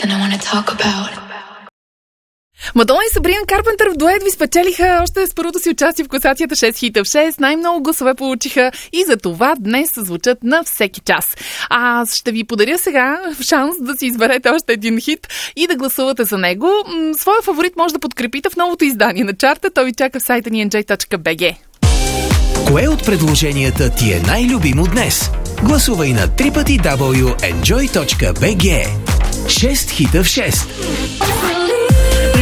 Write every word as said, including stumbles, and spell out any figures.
something I want to talk about. Мадона и Сабрина Карпентър в дует ви спечелиха още с първото си участие в класацията шест хита в шест. Най-много гласове получиха и за това днес звучат на всеки час. Аз ще ви подаря сега шанс да си изберете още един хит и да гласувате за него. Своя фаворит може да подкрепите в новото издание на чарта. Той ви чака в сайта ни ен джей точка би джи. Кое от предложенията ти е най-любимо днес? Гласувай на три пъти дабъл ю ен джой точка би джи. шест хита в шест.